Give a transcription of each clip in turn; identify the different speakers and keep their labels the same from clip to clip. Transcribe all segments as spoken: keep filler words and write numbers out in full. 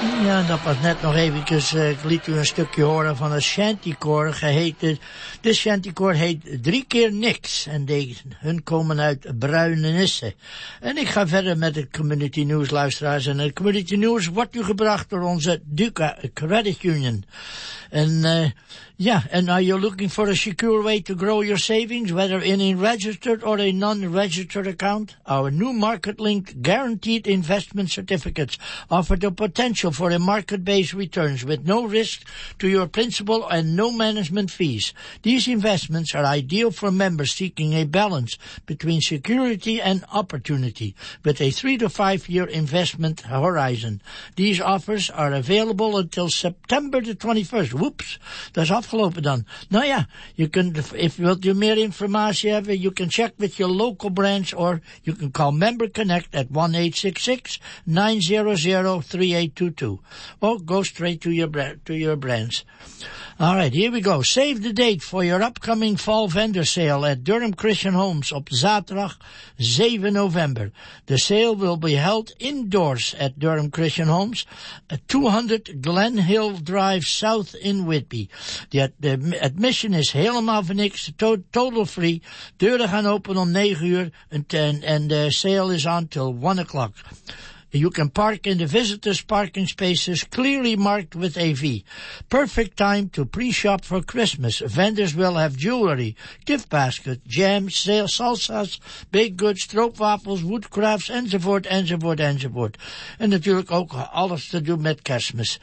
Speaker 1: Ja, dat was net nog eventjes, uh, ik liet u een stukje horen van een shantykoor geheten. De shantykoor heet Drie keer Niks en die, hun komen uit Bruine Nisse. En ik ga verder met het community news, luisteraars. En het community news wordt u gebracht door onze Duca Credit Union. En uh, yeah, and are you looking for a secure way to grow your savings, whether in a registered or a non-registered account? Our new market-linked guaranteed investment certificates offer the potential for a market-based returns with no risk to your principal and no management fees. These investments are ideal for members seeking a balance between security and opportunity with a three to five year investment horizon. These offers are available until September the twenty-first. Whoops, dat is afgelopen dan. Nou ja, je kunt, if wilt u meer informatie hebben, you can check with your local branch or you can call Member Connect at one eight six six nine zero zero three eight two two. Or go straight to your, to your branch. Alright, here we go. Save the date for your upcoming fall vendor sale at Durham Christian Homes op zaterdag zeven november. The sale will be held indoors at Durham Christian Homes at two hundred Glen Hill Drive South in Whitby. The, the admission is helemaal voor niks, to, total free. Deuren gaan open om negen uur en, en the sale is on till one o'clock. You can park in the visitors' parking spaces clearly marked with A V. Perfect time to pre-shop for Christmas. Vendors will have jewelry, gift basket, jams, salsas, baked goods, stroopwafels, woodcrafts, enzovoort, enzovoort, enzovoort. En natuurlijk ook alles te doen met Kerstmis.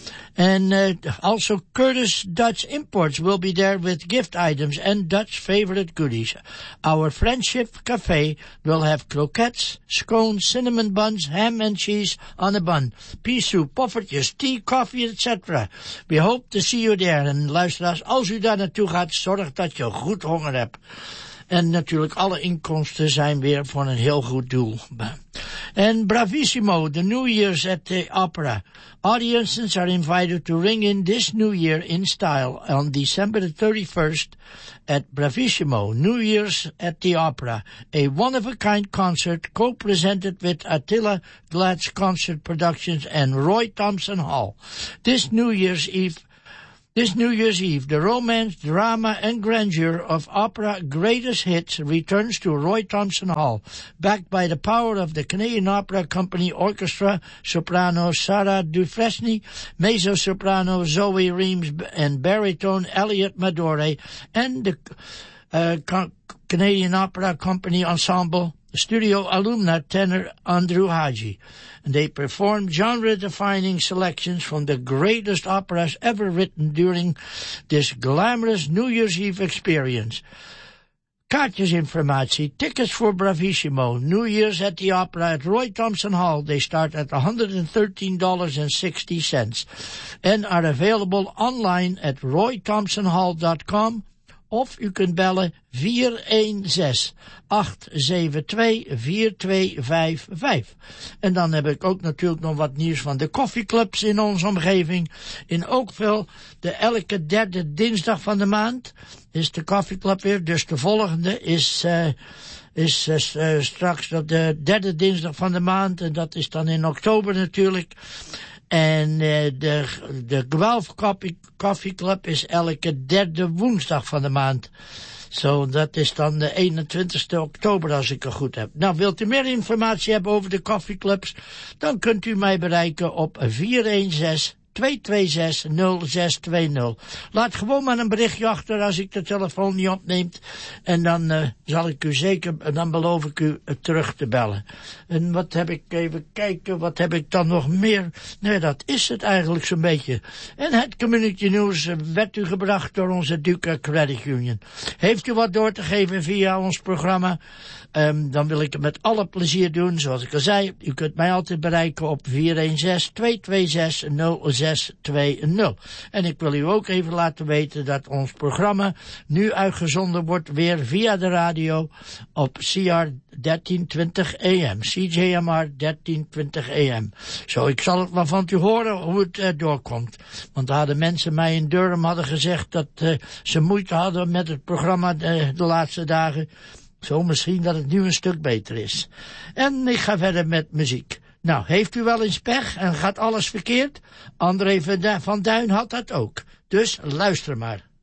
Speaker 1: And uh, also Curtis Dutch Imports will be there with gift items and Dutch favorite goodies. Our Friendship Cafe will have croquettes, scones, cinnamon buns, ham and cheese on a bun, pea soup, poffertjes, tea, coffee, et cetera. We hope to see you there. En luisteraars, als u daar naartoe gaat, zorg dat je goed honger hebt. En natuurlijk alle inkomsten zijn weer voor een heel goed doel. En Bravissimo, the New Year's at the Opera. Audiences are invited to ring in this New Year in style on December the thirty-first at Bravissimo, New Year's at the Opera, a one-of-a-kind concert co-presented with Attila Glad's Concert Productions and Roy Thompson Hall. This New Year's Eve This New Year's Eve, the romance, drama, and grandeur of opera greatest hits returns to Roy Thompson Hall, backed by the power of the Canadian Opera Company Orchestra, soprano Sarah Dufresne, mezzo-soprano Zoe Reams, and baritone Elliot Madore, and the uh, Con- Canadian Opera Company Ensemble, studio alumna tenor Andrew Haji. And they performed genre-defining selections from the greatest operas ever written during this glamorous New Year's Eve experience. Kaartjesinformatie, tickets for Bravissimo, New Year's at the Opera at Roy Thompson Hall. They start at one hundred thirteen dollars and sixty cents and are available online at roy thompson hall dot com. Of u kunt bellen vier een zes acht zeven twee vier twee vijf vijf. En dan heb ik ook natuurlijk nog wat nieuws van de koffieclubs in onze omgeving. In Oakville, de elke derde dinsdag van de maand is de koffieclub weer. Dus de volgende is, uh, is uh, straks de derde dinsdag van de maand. En dat is dan in oktober natuurlijk. En uh, de, de Guelph Coffee, Coffee Club is elke derde woensdag van de maand. Zo, dat is dan de eenentwintigste oktober als ik het goed heb. Nou, wilt u meer informatie hebben over de koffieclubs? Dan kunt u mij bereiken op vier een zes twee twee zes nul zes twee nul. Laat gewoon maar een berichtje achter als ik de telefoon niet opneemt. En dan uh, zal ik u zeker, dan beloof ik u uh, terug te bellen. En wat heb ik, even kijken, wat heb ik dan nog meer? Nee, dat is het eigenlijk zo'n beetje. En het Community News uh, werd u gebracht door onze Duca Credit Union. Heeft u wat door te geven via ons programma? Um, dan wil ik het met alle plezier doen, zoals ik al zei. U kunt mij altijd bereiken op vier een zes twee twee zes nul zes twee nul. En ik wil u ook even laten weten dat ons programma nu uitgezonden wordt weer via de radio op C R dertien twintig A M. C J M R dertien twintig A M. Zo, ik zal het maar van u horen hoe het uh, doorkomt. Want daar hadden mensen mij in Durham hadden gezegd dat uh, ze moeite hadden met het programma de, de laatste dagen. Zo misschien dat het nu een stuk beter is. En ik ga verder met muziek. Nou, heeft u wel eens pech en gaat alles verkeerd? André van Duin had dat ook. Dus luister maar.